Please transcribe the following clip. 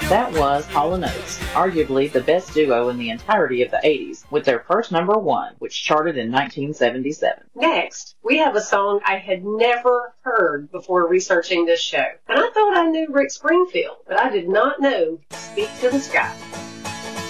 That was Hall & Oates, arguably the best duo in the entirety of the 80s, with their first number one, which charted in 1977. Next, we have a song I had never heard before researching this show. And I thought I knew Rick Springfield, but I did not know Speak to the Sky.